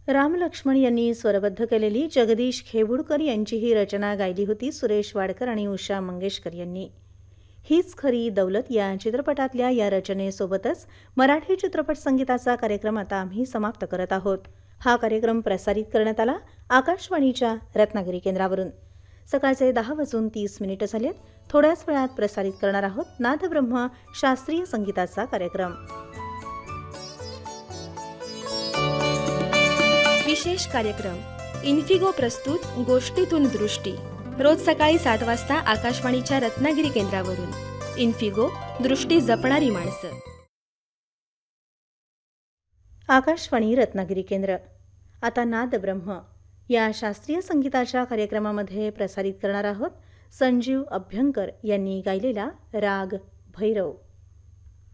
राम लक्ष्मण यांनी स्वरबद्ध केलेली जगदीश खेबुडकर यांची ही रचना गायली होती सुरेश वाडकर आणि उषा मंगेशकर यांनी. हीच खरी दौलत या चित्रपटातल्या या रचनेसोबतच मराठी चित्रपट संगीताचा कार्यक्रम आता आम्ही समाप्त करत आहोत. हा कार्यक्रम प्रसारित करण्यात आला आकाशवाणीच्या रत्नागिरी केंद्रावरून. सकाळचे 10:30 झालेत. थोड्याच वेळात प्रसारित करणार आहोत नादब्रह्म शास्त्रीय संगीताचा कार्यक्रम. विशेष कार्यक्रम इन्फिगो प्रस्तुत गोष्टीतून दृष्टी, रोज सकाळी 7 वाजता आकाशवाणीच्या रत्नागिरी केंद्रावरून. इन्फिगो, दृष्टी जपणारी माणसं. आकाशवाणी रत्नागिरी केंद्र. आता नादब्रह्म या शास्त्रीय संगीताच्या कार्यक्रमामध्ये प्रसारित करणार आहोत संजीव अभ्यंकर यांनी गायलेला राग भैरव.